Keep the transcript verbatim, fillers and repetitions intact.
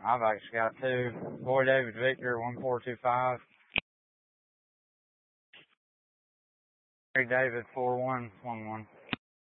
I've actually got two. Boy David Victor, one four two five. Mary David, four one one one.